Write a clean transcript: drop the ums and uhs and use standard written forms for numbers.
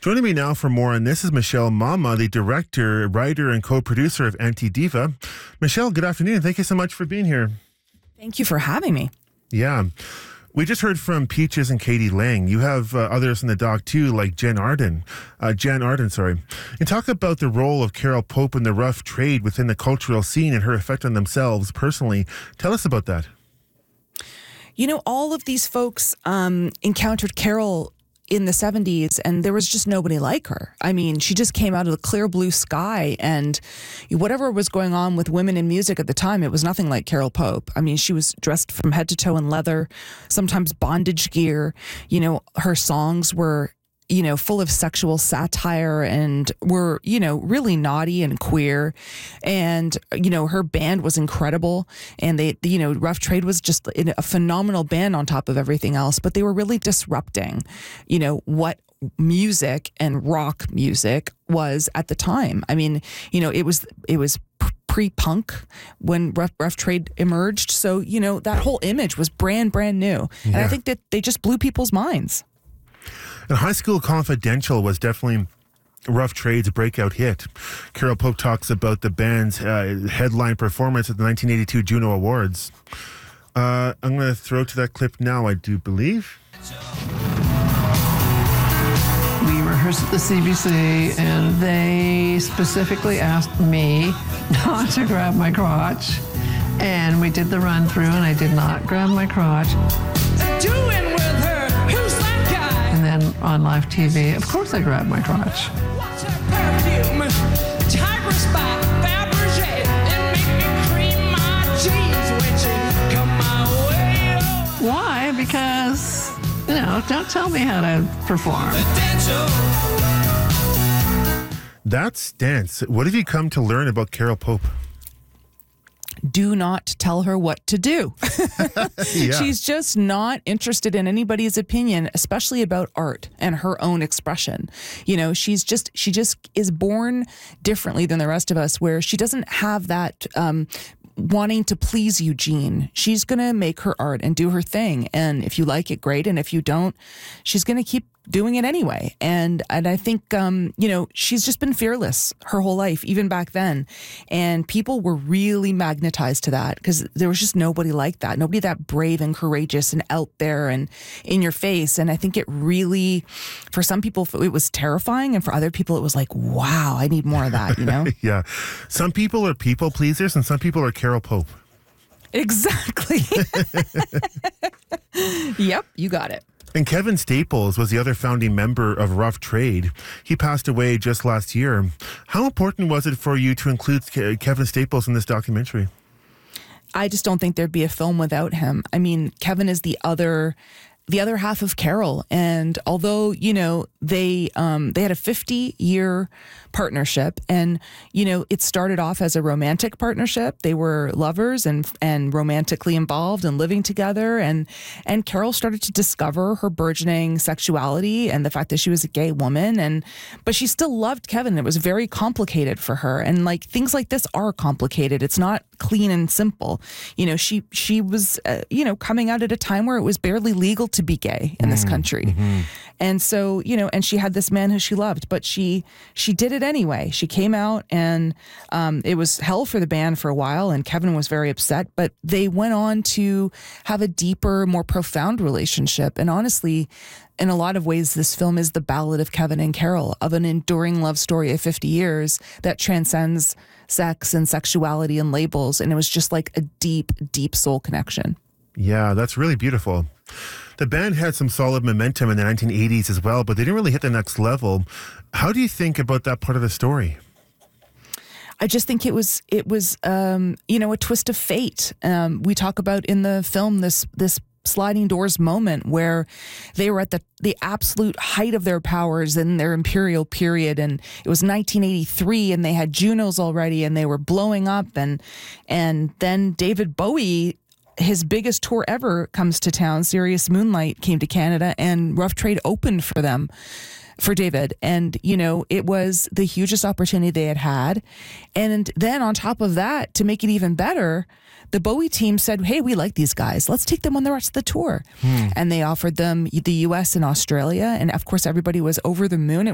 Joining me now for more on this is Michelle Mama, the director, writer, and co-producer of Anti-Diva. Michelle, good afternoon. Thank you so much for being here. Thank you for having me. Yeah. We just heard from Peaches and Katie Lang. You have others in the doc too, like Jan Arden. And talk about the role of Carol Pope in the rough trade within the cultural scene and her effect on themselves personally. Tell us about that. You know, all of these folks encountered Carol in the 70s, and there was just nobody like her. I mean, she just came out of the clear blue sky, and whatever was going on with women in music at the time, it was nothing like Carol Pope. I mean, she was dressed from head to toe in leather, sometimes bondage gear. You know, her songs were, full of sexual satire and were, really naughty and queer. And, her band was incredible. And Rough Trade was just a phenomenal band on top of everything else. But they were really disrupting, what music and rock music was at the time. I mean, it was pre-punk when Rough Trade emerged. So, that whole image was brand new. Yeah. And I think that they just blew people's minds. And High School Confidential was definitely Rough Trade's breakout hit. Carol Pope talks about the band's headline performance at the 1982 Juno Awards. I'm going to throw to that clip now, I do believe. We rehearsed at the CBC, and they specifically asked me not to grab my crotch. And we did the run through, and I did not grab my crotch. Doing with her, who's that guy? And then on live TV, of course I grabbed my crotch. What's her perfume? Tigress by Fabergé. It make me cream my jeans when she come my way. Why? Because, don't tell me how to perform. That's dance. What have you come to learn about Carol Pope? Do not tell her what to do. Yeah. She's just not interested in anybody's opinion, especially about art and her own expression. She just is born differently than the rest of us, where she doesn't have that wanting to please you gene. She's going to make her art and do her thing. And if you like it, great. And if you don't, she's going to keep doing it anyway. And I think, she's just been fearless her whole life, even back then. And people were really magnetized to that because there was just nobody like that. Nobody that brave and courageous and out there and in your face. And I think it really, for some people, it was terrifying. And for other people, it was like, wow, I need more of that, Yeah. Some people are people pleasers and some people are Carol Pope. Exactly. Yep, you got it. And Kevin Staples was the other founding member of Rough Trade. He passed away just last year. How important was it for you to include Kevin Staples in this documentary? I just don't think there'd be a film without him. I mean, Kevin is the other half of Carol. And although, they had a 50-year partnership and, it started off as a romantic partnership. They were lovers and romantically involved and living together. And Carol started to discover her burgeoning sexuality and the fact that she was a gay woman. But she still loved Kevin. It was very complicated for her. And things like this are complicated. It's not clean and simple. She was, coming out at a time where it was barely legal to be gay in this country. Mm-hmm. And so, and she had this man who she loved, but she did it anyway. She came out and it was hell for the band for a while, and Kevin was very upset, but they went on to have a deeper, more profound relationship. And honestly, in a lot of ways, this film is the ballad of Kevin and Carol, of an enduring love story of 50 years that transcends sex and sexuality and labels. And it was just like a deep, deep soul connection. Yeah, that's really beautiful. The band had some solid momentum in the 1980s as well, but they didn't really hit the next level. How do you think about that part of the story? I just think it was a twist of fate. We talk about in the film this sliding doors moment where they were at the absolute height of their powers in their imperial period, and it was 1983 and they had Junos already and they were blowing up, and then David Bowie, his biggest tour ever, comes to town. Serious Moonlight came to Canada and Rough Trade opened for them, for David. And, it was the hugest opportunity they had had. And then on top of that, to make it even better, the Bowie team said, hey, we like these guys. Let's take them on the rest of the tour. And they offered them the US and Australia. And of course, everybody was over the moon.